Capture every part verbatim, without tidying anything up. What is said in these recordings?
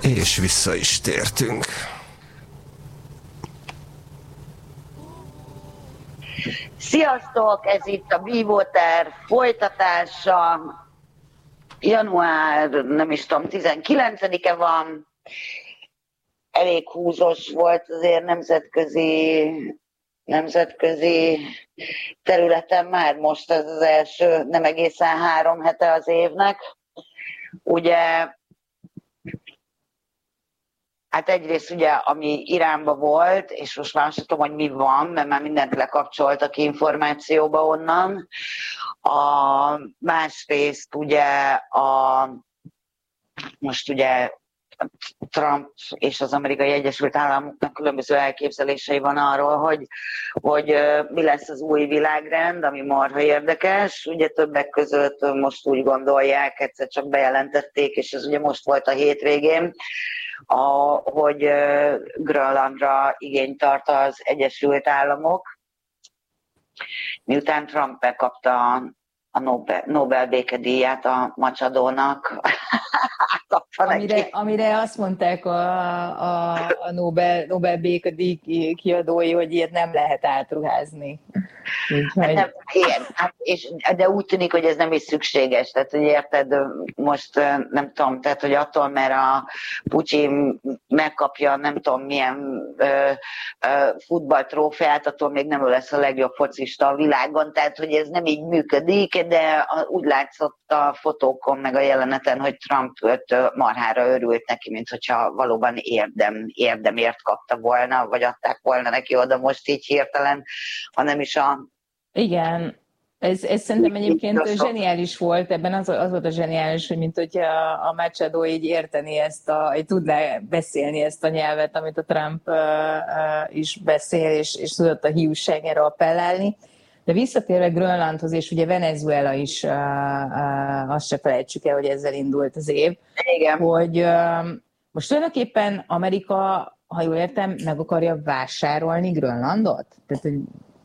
És vissza is tértünk. Sziasztok! Ez itt a Bívoter folytatása. Január, nem is tudom, tizenkilencedike van. Elég húzós volt azért nemzetközi, nemzetközi területen már most ez az első, nem egészen három hete az évnek. Ugye, hát egyrészt ugye, ami Iránban volt, és most már azt tudom, hogy mi van, mert már mindent lekapcsoltak információba onnan. A másrészt ugye a, most ugye Trump és az Amerikai Egyesült Államoknak különböző elképzelései van arról, hogy, hogy mi lesz az új világrend, ami marha érdekes. Ugye többek között most úgy gondolják, egyszer csak bejelentették, és ez ugye most volt a hétvégén, a, hogy Grönlandra igényt tart az Egyesült Államok, miután Trump megkapta a Nobel, Nobel békedíját a Machadónak. amire, amire azt mondták a, a, a Nobel, Nobel békedíj kiadói, hogy ilyet nem lehet átruházni. Hát nem, igen, hát és, de úgy tűnik, hogy ez nem is szükséges. Tehát, hogy érted, most nem tudom, tehát, hogy attól, mert a Putyin megkapja nem tudom milyen ö, ö, futballtrófeát, attól még nem ő lesz a legjobb focista a világon. Tehát, hogy ez nem így működik, de úgy látszott a fotókon, meg a jeleneten, hogy Trump marhára örült neki, mint hogyha valóban érdem, érdemért kapta volna, vagy adták volna neki oda most így hirtelen, hanem is a... Igen, ez, ez szerintem egyébként zseniális volt, ebben az, az volt a zseniális, hogy mint hogy a, a Machado így érteni ezt, a, így tudná beszélni ezt a nyelvet, amit a Trump uh, uh, is beszél, és, és tudott a hiúságára appellálni. De visszatérve Grönlandhoz, és ugye Venezuela is, uh, uh, azt se felejtsük el, hogy ezzel indult az év. Igen. Hogy uh, most tulajdonképpen Amerika, ha jól értem, meg akarja vásárolni Grönlandot? Tehát, hogy...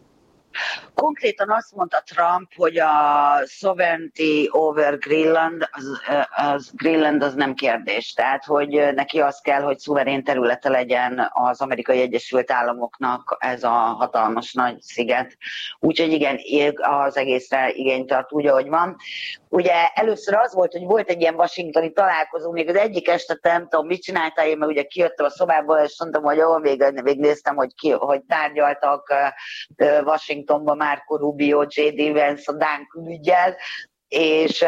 Konkrétan azt mondta Trump, hogy a sovereignty over Greenland, az, az Greenland az nem kérdés. Tehát, hogy neki az kell, hogy szuverén területe legyen az Amerikai Egyesült Államoknak ez a hatalmas nagy sziget. Úgyhogy igen, az egészre igényt tart úgy, ahogy van. Ugye először az volt, hogy volt egy ilyen washingtoni találkozó, még az egyik este nem tudom, mit csináltál, én meg ugye kijöttem a szobából, és mondtam, hogy jó, még, még néztem, hogy, ki, hogy tárgyaltak Washingtonban Marco Rubio, jé dé Vance a dán külüggyel, és,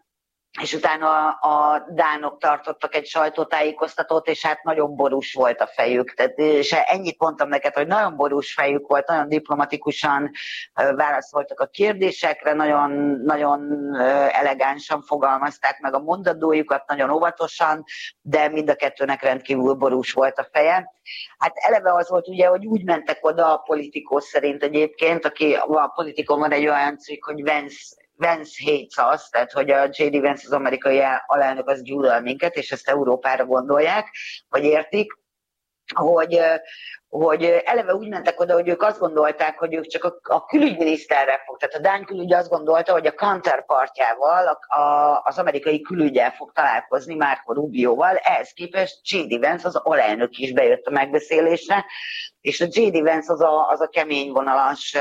és utána a dánok tartottak egy sajtótájékoztatót, és hát nagyon borús volt a fejük. Tehát, és ennyit mondtam neked, hogy nagyon borús fejük volt, nagyon diplomatikusan válaszoltak a kérdésekre, nagyon, nagyon elegánsan fogalmazták meg a mondandójukat, nagyon óvatosan, de mind a kettőnek rendkívül borús volt a feje. Hát eleve az volt ugye, hogy úgy mentek oda a Politico szerint egyébként, aki a Politikon van egy olyan cikk, hogy Vance Vance hates us, tehát hogy a jé dé Vance, az amerikai alelnök, az gyűlöl minket, és ezt Európára gondolják, vagy értik, hogy, hogy eleve úgy mentek oda, hogy ők azt gondolták, hogy ők csak a, a külügyminiszterrel fog, tehát a dán külügy azt gondolta, hogy a counterpartjával, a, a, az amerikai külügyel fog találkozni, Marco Rubioval, ehhez képest jé dé Vance, az alelnök is bejött a megbeszélésre, és a jé dé Vance az a, az a kemény vonalas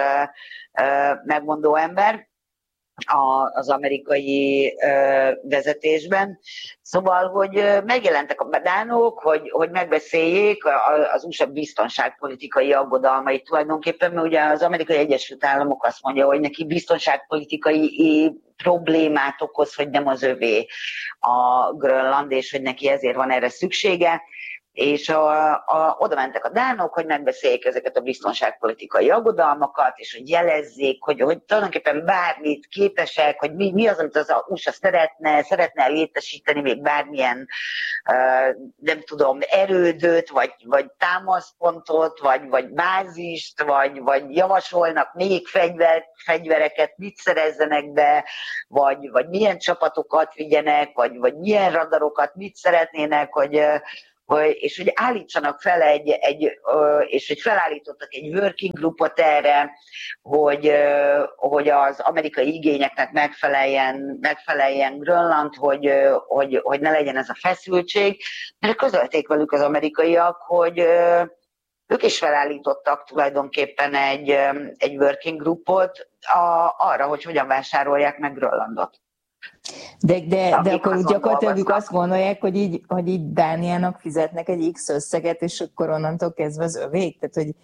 megmondó ember az amerikai vezetésben. Szóval, hogy megjelentek a dánok, hogy, hogy megbeszéljék az u es á biztonságpolitikai aggodalmait tulajdonképpen, mert ugye az Amerikai Egyesült Államok azt mondja, hogy neki biztonságpolitikai problémát okoz, hogy nem az övé a Grönland, és hogy neki ezért van erre szüksége. És a, a, oda mentek a dánok, hogy megbeszéljék ezeket a biztonságpolitikai aggodalmakat, és hogy jelezzék, hogy, hogy tulajdonképpen bármit képesek, hogy mi, mi az, amit az u es á szeretne, szeretne létesíteni még bármilyen, uh, nem tudom, erődöt, vagy, vagy támaszpontot, vagy, vagy bázist, vagy, vagy javasolnak még fegyver, fegyvereket, mit szerezzenek be, vagy, vagy milyen csapatokat vigyenek, vagy, vagy milyen radarokat, mit szeretnének, hogy és hogy állítsanak fel egy, egy és hogy felállítottak egy working groupot erre, hogy, hogy az amerikai igényeknek megfeleljen, megfeleljen Grönland, hogy, hogy, hogy ne legyen ez a feszültség, mert közölték velük az amerikaiak, hogy ők is felállítottak tulajdonképpen egy, egy working groupot a, arra, hogy hogyan vásárolják meg Grönlandot. De, de, de akkor gyakorlatilag ők azt gondolják, hogy így, hogy így Dániának fizetnek egy X összeget, és akkor onnantól kezdve az övék? Tehát, hogy...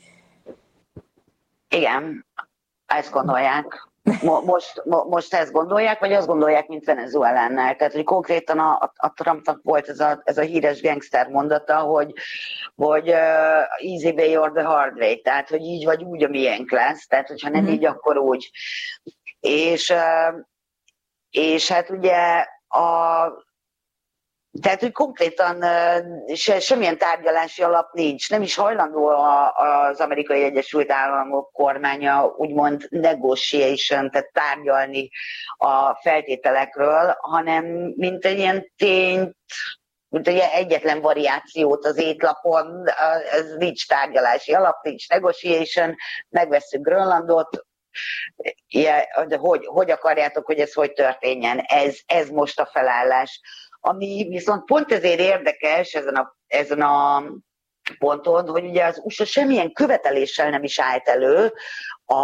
Igen, ezt gondolják. Most, most ezt gondolják, vagy azt gondolják, mint Venezuelánál. Tehát, hogy konkrétan a, a Trumpnak volt ez a, ez a híres gangster mondata, hogy, hogy uh, easy way or the hard way. Tehát, hogy így vagy úgy, a miénk lesz. Tehát, hogyha nem mm-hmm. így, akkor úgy. És, uh, és hát ugye a Tehát, hogy konkrétan se, semmilyen tárgyalási alap nincs. Nem is hajlandó a, az Amerikai Egyesült Államok kormánya úgymond negotiation, tehát tárgyalni a feltételekről, hanem mint egy ilyen tényt, mint egy egyetlen variációt az étlapon, ez nincs tárgyalási alap, nincs negotiation, megvesszük Grönlandot, de hogy, hogy akarjátok, hogy ez hogy történjen? Ez, ez most a felállás. Ami viszont pont ezért érdekes ezen a, ezen a ponton, hogy ugye az u es á semmilyen követeléssel nem is állt elő a,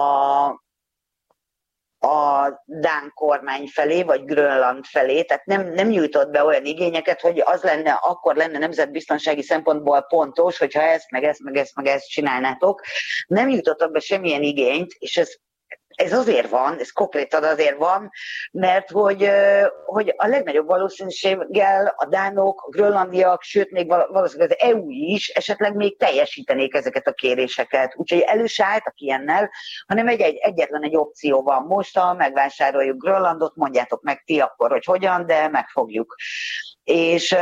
a dán kormány felé, vagy Grönland felé, tehát nem, nem nyújtott be olyan igényeket, hogy az lenne, akkor lenne nemzetbiztonsági szempontból pontos, hogyha ezt, meg ezt, meg ezt, meg ezt csinálnátok. Nem nyújtottak be semmilyen igényt, és ez Ez azért van, ez konkrétan azért van, mert hogy, hogy a legnagyobb valószínűséggel a dánok, a grönlandiak, sőt még valószínűleg az é u is esetleg még teljesítenék ezeket a kéréseket. Úgyhogy elő se álltak ilyennel, hanem egy, egy, egyetlen egy opció van most, ha megvásároljuk Grönlandot, mondjátok meg ti akkor, hogy hogyan, de megfogjuk. És...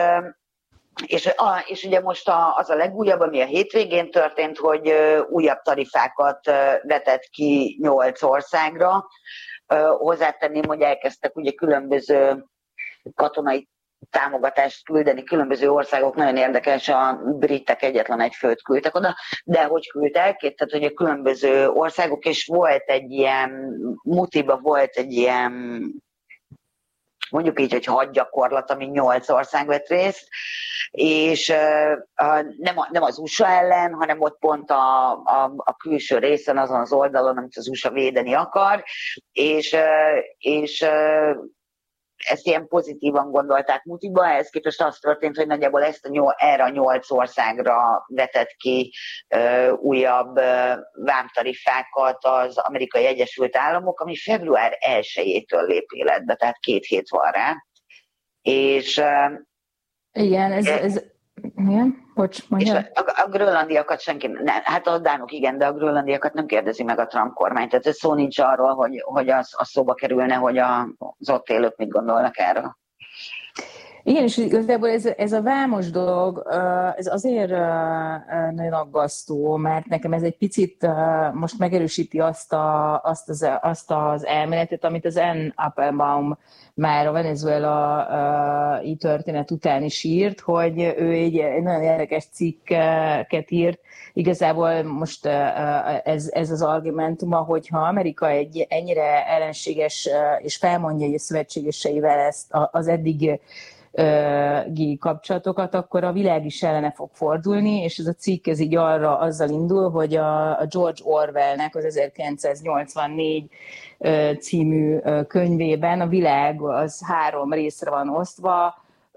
És, a, és ugye most a, az a legújabb, ami a hétvégén történt, hogy uh, újabb tarifákat uh, vetett ki nyolc országra. Uh, hozzátenném, hogy elkezdtek ugye különböző katonai támogatást küldeni különböző országok. Nagyon érdekes, a britek egyetlen egy főt küldtek oda, de hogy küldtek, tehát ugye különböző országok, és volt egy ilyen, Mutiba volt egy ilyen, mondjuk így, hogy hadgyakorlat, ami nyolc ország vett részt, és uh, nem, nem az u es á ellen, hanem ott pont a, a, a külső részen, azon az oldalon, amit az u es á védeni akar, és, uh, és uh, ezt ilyen pozitívan gondolták Mutiba, ehhez képest az történt, hogy nagyjából ezt a nyol, erre a nyolc országra vetett ki uh, újabb uh, vámtarifákat az Amerikai Egyesült Államok, ami február elsejétől lép életbe, tehát két hét van rá. És uh, igen, ez, ez igen, bocs, mondjam. És a, a grönlandiakat senki, ne, hát a dánok igen, de a grönlandiakat nem kérdezi meg a Trump kormány, tehát ez szó nincs arról, hogy, hogy az, az szóba kerülne, hogy a, az ott élők mit gondolnak erről. Igen, és igazából ez, ez a vámos dolog, ez azért nagyon aggasztó, mert nekem ez egy picit most megerősíti azt, a, azt, az, azt az elméletet, amit az Ann Applebaum már a venezuelai történet után is írt, hogy ő egy, egy nagyon érdekes cikket írt. Igazából most ez, ez az argumentuma, hogyha Amerika egy ennyire ellenséges és felmondja, hogy a szövetségeseivel ezt az eddig kapcsolatokat, akkor a világ is ellene fog fordulni, és ez a cikk ez így arra azzal indul, hogy a George Orwellnek az ezerkilencszáznyolcvannégy című könyvében a világ az három részre van osztva,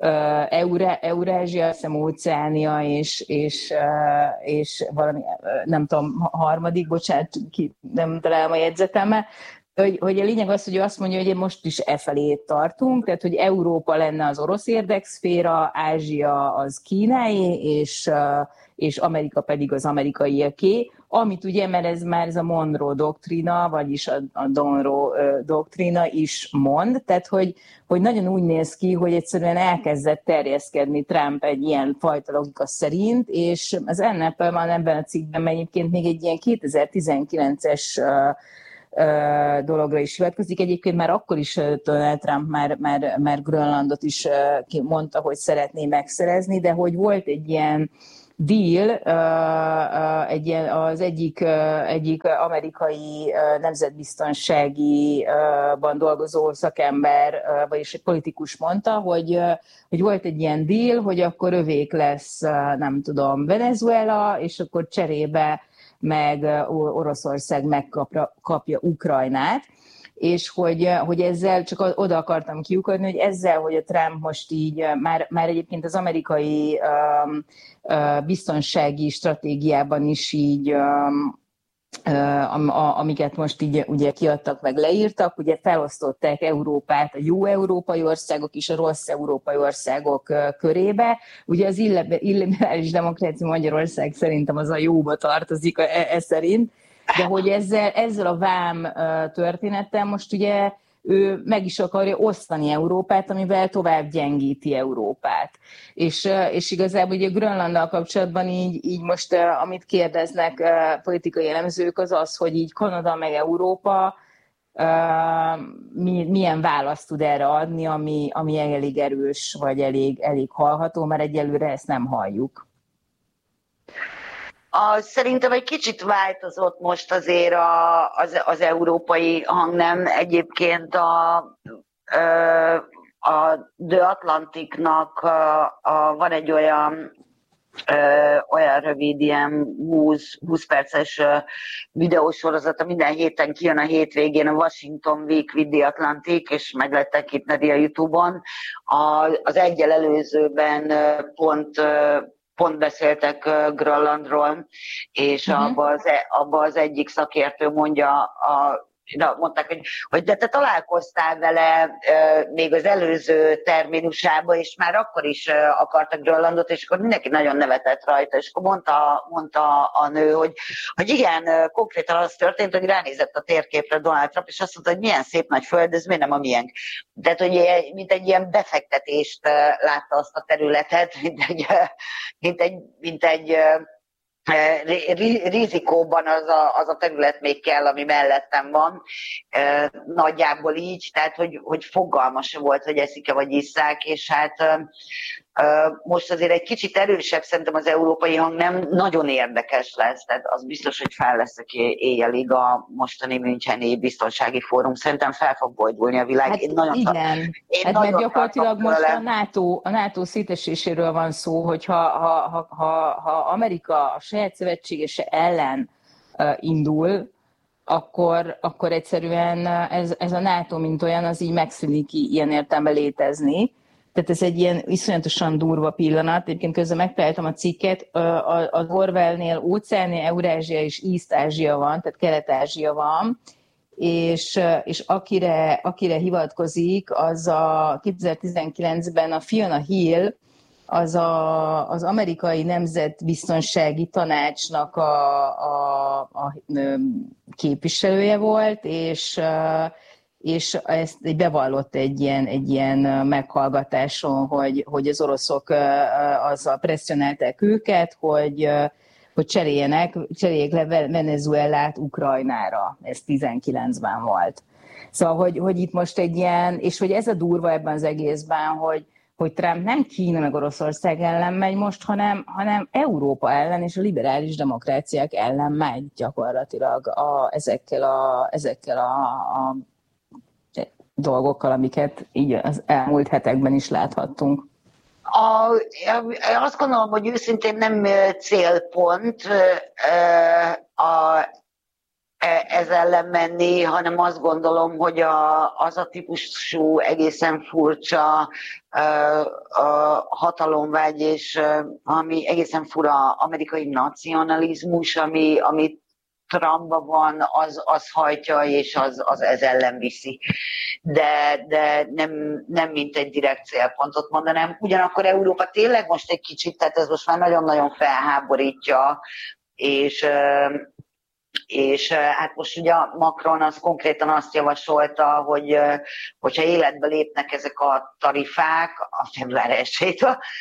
Eurázsia, Óceánia és, és, és valami, nem tudom, harmadik, bocsánat, nem találom a jegyzetemmel. Hogy, hogy a lényeg az, hogy ő azt mondja, hogy most is e felé tartunk, tehát hogy Európa lenne az orosz érdekszféra, Ázsia az kínai, és, és Amerika pedig az amerikaiaké, amit ugye, mert ez már ez a Monroe doktrína, vagyis a, a Monroe doktrína is mond, tehát hogy, hogy nagyon úgy néz ki, hogy egyszerűen elkezdett terjeszkedni Trump egy ilyen fajta logika szerint, és az Ann Applebaum ebben a cikkben egyébként még egy ilyen kétezer-tizenkilences dologra is hivatkozik. Egyébként már akkor is Donald Trump már, már, már Grönlandot is mondta, hogy szeretné megszerezni, de hogy volt egy ilyen deal, egy ilyen, az egyik, egyik amerikai nemzetbiztonságiban dolgozó szakember, vagyis egy politikus mondta, hogy, hogy volt egy ilyen deal, hogy akkor övék lesz, nem tudom, Venezuela, és akkor cserébe meg Oroszország megkapja Ukrajnát, és hogy, hogy ezzel, csak oda akartam kiukadni, hogy ezzel, hogy a Trump most így, már, már egyébként az amerikai um, uh, biztonsági stratégiában is így, um, uh, amiket most így ugye kiadtak, meg leírtak, ugye felosztották Európát, a jó európai országok és a rossz európai országok uh, körébe. Ugye az illiberális demokrácia Magyarország szerintem az a jóba tartozik e, e szerint, de hogy ezzel, ezzel a vám történettel most ugye ő meg is akarja osztani Európát, amivel tovább gyengíti Európát. És, és igazából ugye Grönlanddal kapcsolatban így, így most, amit kérdeznek politikai elemzők, az az, hogy így Kanada meg Európa milyen választ tud erre adni, ami, ami elég erős, vagy elég, elég hallható, mert egyelőre ezt nem halljuk. A, szerintem egy kicsit változott most azért a, az, az európai hangnem. Egyébként a, a The Atlanticnak a, a, van egy olyan, ö, olyan rövid, ilyen húsz, húsz perces videósorozata, minden héten kijön a hétvégén a Washington Week with the Atlantic, és meg lehet tekinteni a YouTube-on. A, az egyel előzőben pont Pont beszéltek uh, Grönlandról, és uh-huh. abban az, abba az egyik szakértő mondja, a, na, mondták, hogy, hogy de te találkoztál vele uh, még az előző terminusában, és már akkor is uh, akartak Grönlandot, és akkor mindenki nagyon nevetett rajta, és akkor mondta, mondta a nő, hogy, hogy igen, uh, konkrétan az történt, hogy ránézett a térképre Donald Trump, és azt mondta, hogy milyen szép nagy föld, ez miért nem a miénk. Tehát, hogy mint egy ilyen befektetést uh, látta azt a területet, mint egy, uh, mint egy, mint egy uh, rizikóban az a, az a terület még kell, ami mellettem van, nagyjából így, tehát hogy, hogy fogalma se volt, hogy eszik-e vagy isszák, és hát most azért egy kicsit erősebb szerintem az európai hang, nem nagyon érdekes lesz, tehát az biztos, hogy fel leszek éjjelig a mostani Müncheni biztonsági fórum, szerintem fel fog bojdulni a világ. Hát én nagyon igen, én hát nagyon mert gyakorlatilag most a NATO, a NATO széteséséről van szó, hogy ha, ha, ha, ha, ha Amerika a saját szövetségese ellen uh, indul, akkor, akkor egyszerűen ez, ez a NATO, mint olyan, az így megszűnik ilyen értelemben létezni. Tehát ez egy ilyen iszonyatosan durva pillanat. Egyébként közben megtaláltam a cikket, az Orwellnél Óceánia, Eurázsia és East-Ázsia van, tehát Kelet-Ázsia van, és, és akire, akire hivatkozik, az a kétezer-tizenkilencben a Fiona Hill, az a, az amerikai nemzetbiztonsági tanácsnak a, a, a képviselője volt, és és ezt bevallott egy ilyen, egy ilyen meghallgatáson, hogy, hogy az oroszok azzal presszionálták őket, hogy, hogy cseréljenek, cseréljék le Venezuelát Ukrajnára. Ez tizenkilencben volt. Szóval, hogy, hogy itt most egy ilyen, és hogy ez a durva ebben az egészben, hogy, hogy Trump nem Kína meg Oroszország ellen megy most, hanem, hanem Európa ellen és a liberális demokráciák ellen megy gyakorlatilag a, ezekkel a, ezekkel a, a dolgokkal, amiket így az elmúlt hetekben is láthattunk. A, azt gondolom, hogy őszintén nem célpont a, ez ellen menni, hanem azt gondolom, hogy a, az a típusú egészen furcsa a hatalomvágy, és ami egészen fura amerikai nacionalizmus, ami, ami Trumpban van, az, az hajtja, és az, az ez ellen viszi. De, de nem, nem mint egy direkt célpontot mondanám. Ugyanakkor Európa tényleg most egy kicsit, tehát ez most már nagyon-nagyon felháborítja, és, és hát most ugye Macron az konkrétan azt javasolta, hogy hogyha életbe lépnek ezek a tarifák a február elsejétől,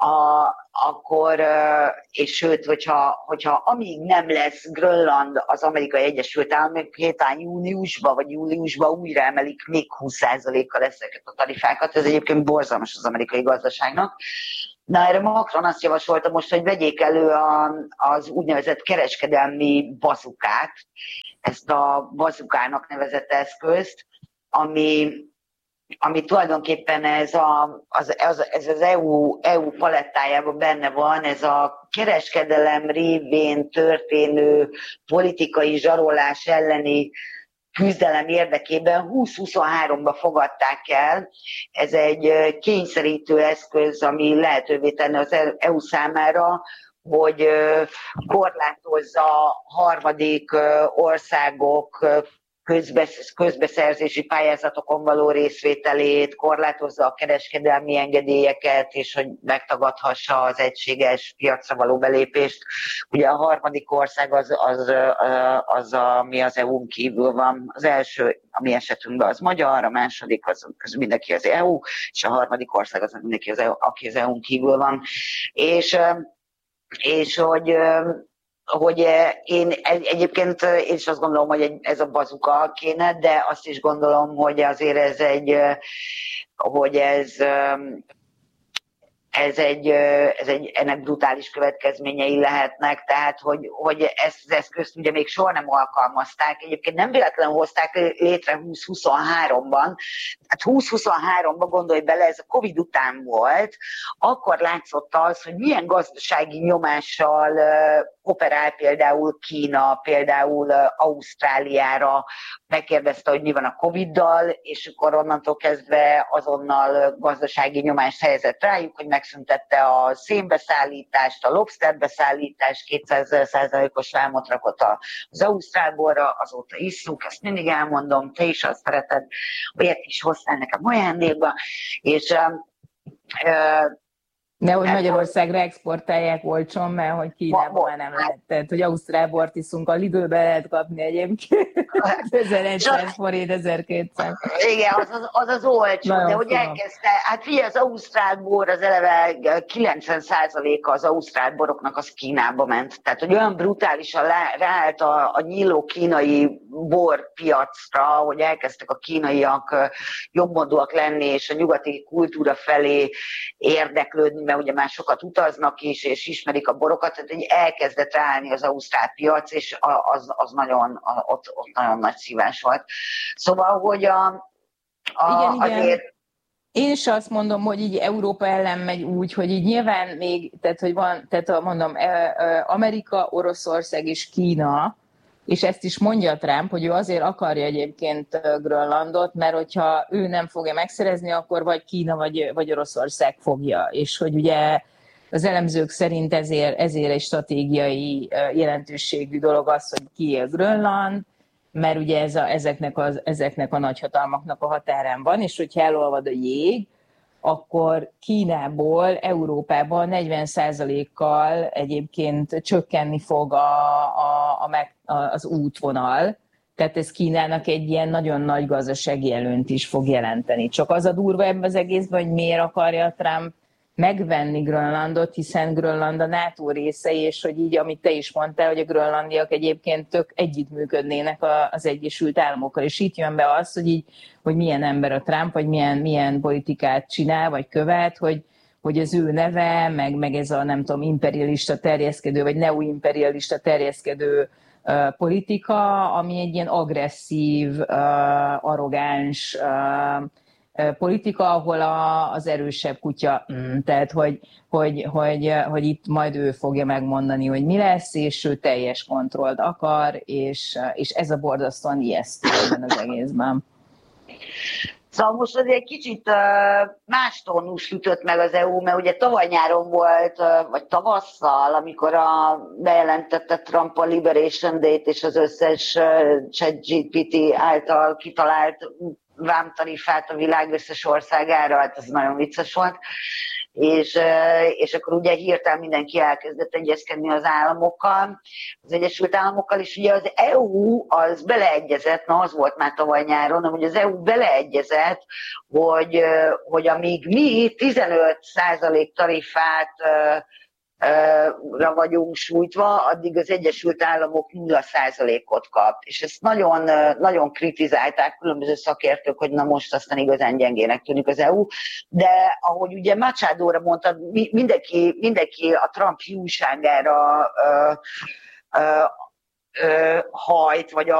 a, akkor, és sőt, hogyha, hogyha amíg nem lesz Grönland az Amerikai Egyesült Államok, hétán júniusban vagy júliusban újra emelik még húsz százalékkal ezeket a tarifákat. Ez egyébként borzalmas az amerikai gazdaságnak. Na, erre Macron azt javasolta most, hogy vegyék elő a, az úgynevezett kereskedelmi bazukát, ezt a bazukának nevezett eszközt, ami, ami tulajdonképpen ez, a, az, az, ez az é u, é u palettájában benne van, ez a kereskedelem révén történő politikai zsarolás elleni küzdelem érdekében húsz-huszonháromban fogadták el. Ez egy kényszerítő eszköz, ami lehetővé tenni az é u számára, hogy korlátozza harmadik országok közbeszerzési pályázatokon való részvételét, korlátozza a kereskedelmi engedélyeket, és hogy megtagadhassa az egységes piacra való belépést. Ugye a harmadik ország az, az, az ami az é u-n kívül van. Az első, a mi esetünkben az magyar, a második az, az mindenki az é u, és a harmadik ország az mindenki, az, aki az é u-n kívül van. És, és hogy hogy én egyébként én is azt gondolom, hogy ez a bazuka kéne, de azt is gondolom, hogy azért ez egy, hogy ez, ez egy, ez egy ennek brutális következményei lehetnek, tehát hogy, hogy ezt az eszközt ugye még soha nem alkalmazták. Egyébként nem véletlenül hozták létre húsz-huszonháromban, hát húsz-huszonháromban gondolj bele, ez a Covid után volt, akkor látszott az, hogy milyen gazdasági nyomással operál például Kína, például Ausztráliára, megkérdezte, hogy mi van a Coviddal, és akkor onnantól kezdve azonnal gazdasági nyomást helyezett rájuk, hogy megszüntette a szénbeszállítást, a lobsterbeszállítást, kétszáz százalékos vámot rakott az ausztrálborra, azóta isszuk, ezt mindig elmondom, te is azt szereted, olyat is hoztál nekem ajándékba, és uh, Nehogy Magyarországra exportálják olcsón, mert hogy Kínában már nem lehet. Tehát, hogy ausztrál bort iszunk, a Lidlbe lehet kapni egyébként. ezerszáz forint, ezerkétszáz. Igen, az az, az, az olcsó, nagyon de hogy elkezdte, hát figyelj, az ausztrál bor az eleve kilencven százaléka az ausztrál boroknak az Kínába ment. Tehát, hogy olyan brutálisan ráállt a, a nyíló kínai borpiacra, hogy elkezdtek a kínaiak jobbmondúak lenni, és a nyugati kultúra felé érdeklődni, mert ugye már sokat utaznak is, és ismerik a borokat, tehát hogy elkezdett ráállni az ausztrál piac, és az, az nagyon, ott, ott nagyon nagy szívás volt. Szóval, hogy a, a, igen, azért... Igen. Én is azt mondom, hogy így Európa ellen megy úgy, hogy így nyilván még, tehát hogy van, tehát mondom, Amerika, Oroszország és Kína, és ezt is mondja Trump, hogy ő azért akarja egyébként Grönlandot, mert hogyha ő nem fogja megszerezni, akkor vagy Kína, vagy, vagy Oroszország fogja. És hogy ugye az elemzők szerint ezért, ezért egy stratégiai jelentőségű dolog az, hogy kiél Grönland, mert ugye ez a, ezeknek, az, ezeknek a nagyhatalmaknak a határán van, és hogyha elolvad a jég, akkor Kínából Európában negyven százalékkal egyébként csökkenni fog a, a, a meg, a, az útvonal. Tehát ez Kínának egy ilyen nagyon nagy gazdasági előnyt is fog jelenteni. Csak az a durva ebben az egészben, hogy miért akarja Trump megvenni Grönlandot, hiszen Grönland a NATO része, és hogy így, amit te is mondtál, hogy a grönlandiak egyébként tök együttműködnének az Egyesült Államokkal, és itt jön be az, hogy így, hogy milyen ember a Trump, vagy milyen, milyen politikát csinál, vagy követ, hogy, hogy az ő neve, meg, meg ez a nem tudom, imperialista terjeszkedő, vagy neoimperialista terjeszkedő uh, politika, ami egy ilyen agresszív, uh, arrogáns uh, politika, ahol a, az erősebb kutya, mm, tehát hogy, hogy, hogy, hogy itt majd ő fogja megmondani, hogy mi lesz, és ő teljes kontrollt akar, és, és ez a borzasztóan ijesztő ebben az egészben. Szóval most azért egy kicsit más tónus ütött meg az é u, mert ugye tavaly nyáron volt, vagy tavasszal, amikor a, bejelentette Trump a Liberation Day-t és az összes ChatGPT által kitalált vámtarifát a világ összes országára, hát ez nagyon vicces volt. és, és akkor ugye hirtelen mindenki elkezdett egyezkedni az államokkal, az Egyesült Államokkal, és ugye az é u az beleegyezett, na az volt már tavaly nyáron, hogy az é u beleegyezett, hogy, hogy amíg mi tizenöt százalék tarifát ra vagyunk sújtva, addig az Egyesült Államok nulla százalékot kap. És ezt nagyon, nagyon kritizálták különböző szakértők, hogy na most aztán igazán gyengének tűnik az é u, de ahogy ugye Machadóra mondtad, mindenki, mindenki a Trump jóságára ö, ö, ö, hajt, vagy